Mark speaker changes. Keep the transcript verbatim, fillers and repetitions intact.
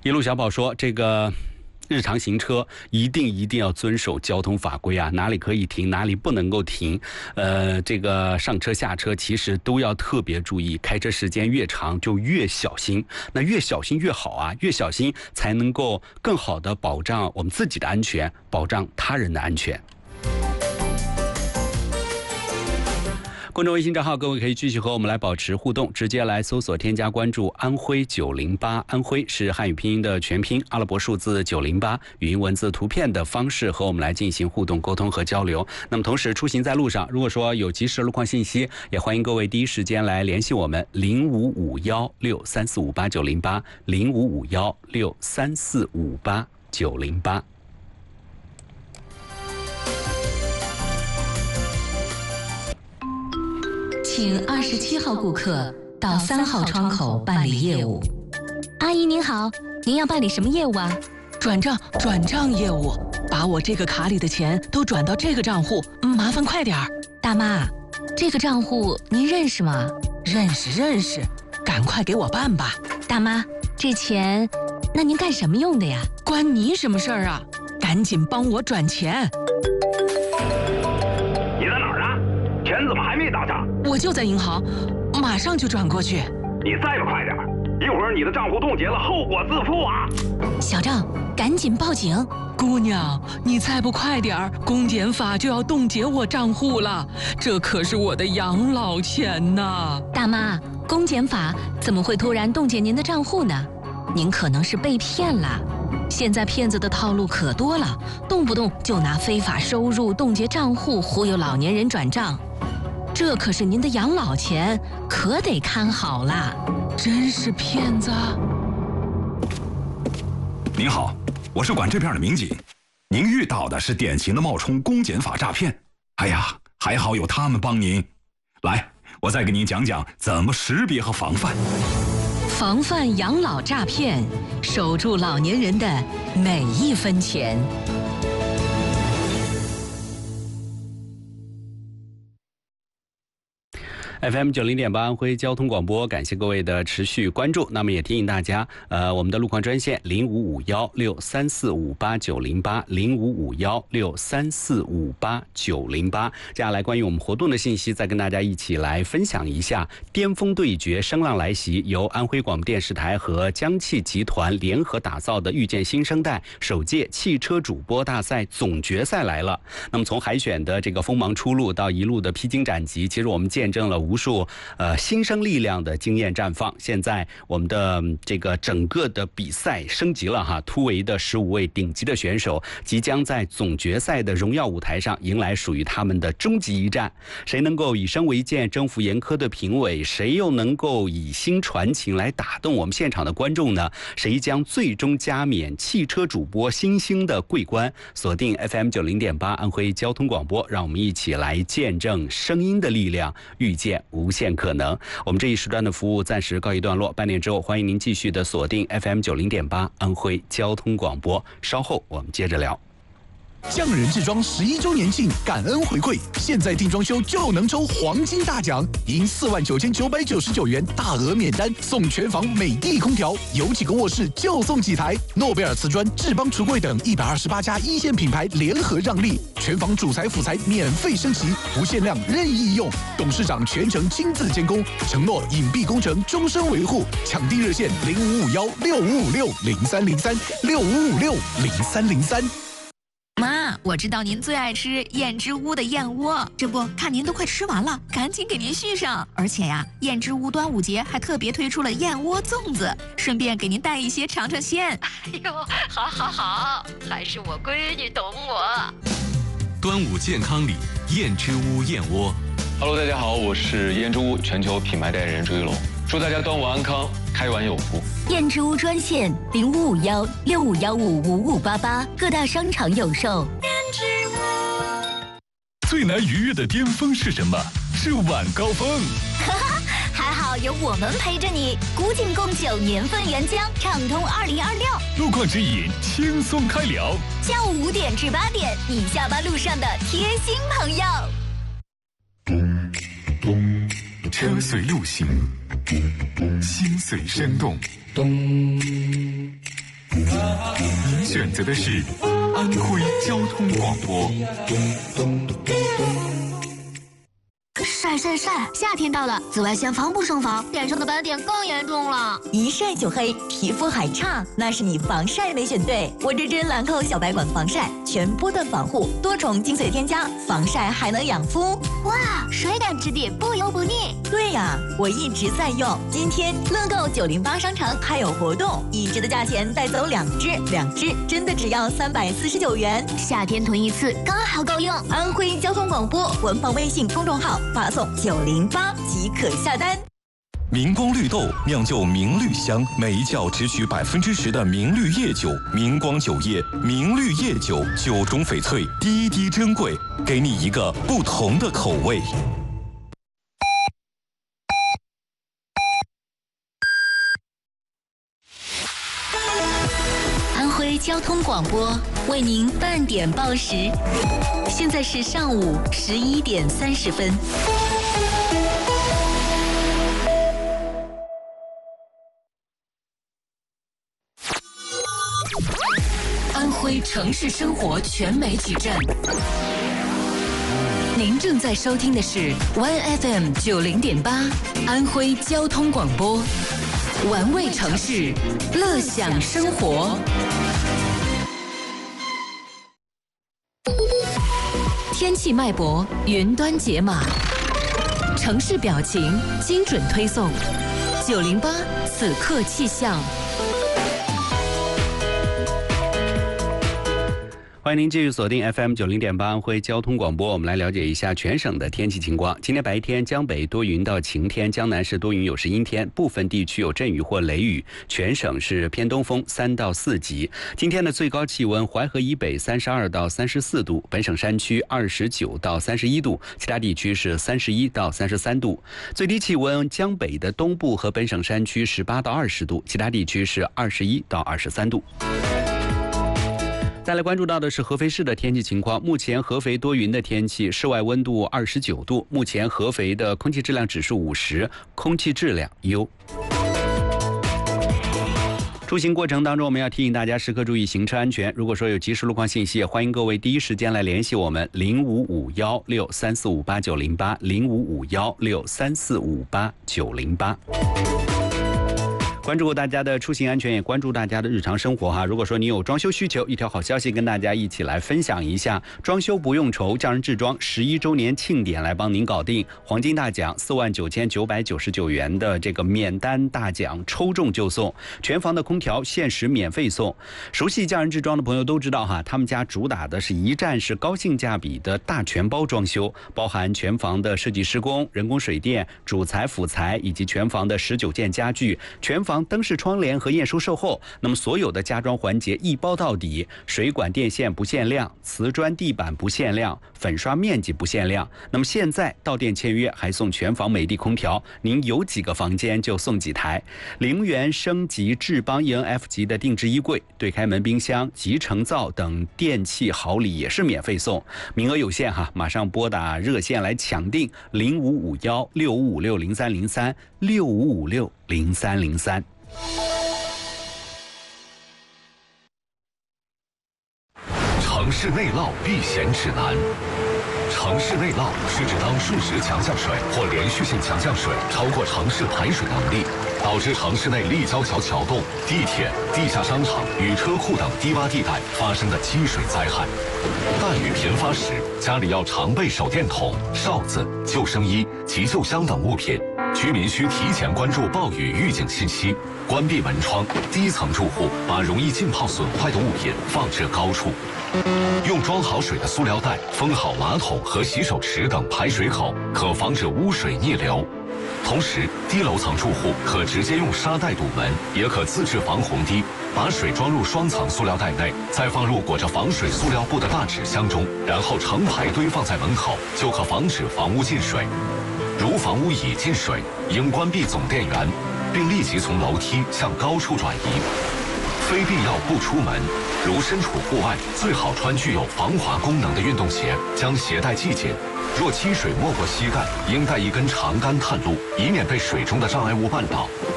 Speaker 1: 一路小宝说，这个日常行车一定一定要遵守交通法规啊，哪里可以停，哪里不能够停。呃，这个上车下车其实都要特别注意，开车时间越长就越小心。那越小心越好啊，越小心才能够更好的保障我们自己的安全，保障他人的安全。公众微信账号，各位可以继续和我们来保持互动，直接来搜索添加关注安徽九零八，安徽是汉语拼音的全拼，阿拉伯数字九零八，语音文字图片的方式和我们来进行互动沟通和交流。那么同时出行在路上，如果说有及时路况信息，也欢迎各位第一时间来联系我们零五五幺六三四五八九零八零五五幺六三四五八九零八。
Speaker 2: 请二十七号顾客到三号窗口办理业务。
Speaker 3: 阿姨您好，您要办理什么业务啊？
Speaker 4: 转账，转账业务，把我这个卡里的钱都转到这个账户，麻烦快点儿。
Speaker 3: 大妈，这个账户您认识吗？
Speaker 4: 认识认识，赶快给我办吧。
Speaker 3: 大妈，这钱，那您干什么用的呀？
Speaker 4: 关你什么事儿啊？赶紧帮我转钱。
Speaker 5: 你在哪儿啊？钱怎么还没到账？
Speaker 4: 我就在银行，马上就转过去。
Speaker 5: 你再不快点，一会儿你的账户冻结了，后果自负啊！
Speaker 3: 小郑，赶紧报警！
Speaker 4: 姑娘，你再不快点儿，公检法就要冻结我账户了，这可是我的养老钱呐！
Speaker 3: 大妈，公检法怎么会突然冻结您的账户呢？您可能是被骗了。现在骗子的套路可多了，动不动就拿非法收入冻结账户忽悠老年人转账。这可是您的养老钱，可得看好了。
Speaker 4: 真是骗子！
Speaker 6: 您好，我是管这片的民警，您遇到的是典型的冒充公检法诈骗。哎呀，还好有他们帮您。来，我再给您讲讲怎么识别和防范。
Speaker 2: 防范养老诈骗，守住老年人的每一分钱。
Speaker 1: F M 九零点八安徽交通广播，感谢各位的持续关注。那么也提醒大家，呃，我们的路况专线零五五幺六三四五八九零八零五五幺六三四五八九零八。接下来关于我们活动的信息，再跟大家一起来分享一下。巅峰对决，声浪来袭，由安徽广播电视台和江汽集团联合打造的遇见新生代首届汽车主播大赛总决赛来了。那么从海选的这个锋芒初露到一路的披荆斩棘，其实我们见证了无数呃新生力量的经验绽放。现在我们的这个整个的比赛升级了哈，突围的十五位顶级的选手即将在总决赛的荣耀舞台上迎来属于他们的终极一战。谁能够以身为剑，征服严苛的评委？谁又能够以心传情来打动我们现场的观众呢？谁将最终加冕汽车主播新星的桂冠？锁定 F M 九零点八安徽交通广播，让我们一起来见证声音的力量，遇见无限可能。我们这一时段的服务暂时告一段落，半点之后欢迎您继续的锁定 F M 九零点八安徽交通广播，稍后我们接着聊。
Speaker 7: 匠人制装十一周年庆感恩回馈，现在定装修就能抽黄金大奖，赢四万九千九百九十九元大额免单，送全房美的空调，有几个卧室就送几台。诺贝尔瓷砖、智邦橱柜等一百二十八家一线品牌联合让利，全房主材辅材免费升级，无限量任意用，董事长全程亲自监工，承诺隐蔽工程终身维护。抢地热线零五五幺六五五六零三零三六五五六零三零三。
Speaker 8: 妈，我知道您最爱吃燕之屋的燕窝，这不看您都快吃完了，赶紧给您续上。而且呀，燕之屋端午节还特别推出了燕窝粽子，顺便给您带一些尝尝鲜。
Speaker 9: 哎呦，好好好，还是我闺女懂我。
Speaker 10: 端午健康礼，燕之屋燕窝。
Speaker 11: Hello， 大家好，我是燕之屋全球品牌代言人朱一龙，祝大家端午安康，开完有福。
Speaker 12: 燕之屋专线零五五幺六五幺五五五八八，各大商场有售。燕之
Speaker 13: 屋最难逾越的巅峰是什么？是晚高峰。
Speaker 12: 哈哈，还好有我们陪着你。古井贡酒年份原浆，畅通二零二六。
Speaker 13: 路况指引，轻松开聊。
Speaker 12: 下午五点至八点，你下班路上的贴心朋友。
Speaker 14: 咚咚，车随路行，心随声动。咚，
Speaker 13: 您选择的是安徽交通广播。
Speaker 12: 晒晒晒！夏天到了，紫外线防不胜防，脸上的斑点更严重了。
Speaker 15: 一晒就黑，皮肤还差，那是你防晒没选对。我这支兰蔻小白管防晒，全波段防护，多重精髓添加，防晒还能养肤。
Speaker 12: 哇，水感质地，不油不腻。
Speaker 15: 对呀，我一直在用。今天乐购九零八商城还有活动，一支的价钱带走两支，两支真的只要三百四十九元。
Speaker 12: 夏天囤一次刚好够用。
Speaker 15: 安徽交通广播官方微信公众号发送九零八即可下单。
Speaker 13: 明光绿豆酿就明绿香，每一窖只取百分之十的明绿叶酒。明光酒业明绿叶酒，酒中翡翠，滴滴珍贵，给你一个不同的口味。
Speaker 2: 安徽交通广播为您半点报时，现在是上午十一点三十分。安徽城市生活全媒体站，您正在收听的是 One F M 九零点八安徽交通广播，玩味城市，乐享生活。天气脉搏，云端解码，城市表情，精准推送。九零八此刻气象。
Speaker 1: 欢迎您继续锁定 F M 九零点八安徽交通广播，我们来了解一下全省的天气情况。今天白天江北多云到晴天，江南是多云有时阴天，部分地区有阵雨或雷雨，全省是偏东风三到四级。今天的最高气温，淮河以北三十二到三十四度，本省山区二十九到三十一度，其他地区是三十一到三十三度。最低气温，江北的东部和本省山区十八到二十度，其他地区是二十一到二十三度。再来关注到的是合肥市的天气情况。目前合肥多云的天气，室外温度二十九度。目前合肥的空气质量指数五十，空气质量优。出行过程当中，我们要提醒大家时刻注意行车安全。如果说有及时路况信息，也欢迎各位第一时间来联系我们零五五幺六三四五八九零八零五五幺六三四五八九零八。关注大家的出行安全，也关注大家的日常生活哈。如果说你有装修需求，一条好消息跟大家一起来分享一下，装修不用愁，匠人制装十一周年庆典来帮您搞定，黄金大奖四万九千九百九十九元的这个免单大奖，抽中就送，全房的空调限时免费送。熟悉匠人制装的朋友都知道哈，他们家主打的是一站式高性价比的大全包装修，包含全房的设计施工、人工水电、主材辅材以及全房的十九件家具，全房灯饰窗帘和验收售后，那么所有的家装环节一包到底，水管电线不限量，瓷砖地板不限量，粉刷面积不限量。那么现在到店签约还送全房美的空调，您有几个房间就送几台。零元升级智邦 E N F 级的定制衣柜、对开门冰箱、集成灶等电器好礼也是免费送，名额有限哈，马上拨打热线来抢订零五五幺六五五六零三零三六五五六零三零三。
Speaker 16: 城市内涝避险指南。城市内涝是指当瞬时强降水或连续性强降水超过城市排水能力，导致城市内立交桥、桥洞、地铁、地下商场与车库等低洼地带发生的积水灾害。大雨频发时，家里要常备手电筒、哨子、救生衣、急救箱等物品。居民需提前关注暴雨预警信息，关闭门窗。低层住户把容易浸泡损坏的物品放置高处。用装好水的塑料袋封好马桶和洗手池等排水口，可防止污水逆流。同时，低楼层住户可直接用沙袋堵门，也可自制防洪堤，把水装入双层塑料袋内，再放入裹着防水塑料布的大纸箱中，然后成排堆放在门口，就可防止房屋进水。如房屋已进水，应关闭总电源，并立即从楼梯向高处转移。非必要不出门，如身处户外，最好穿具有防滑功能的运动鞋，将鞋带系紧。若积水没过膝盖，应带一根长杆探路，以免被水中的障碍物绊倒。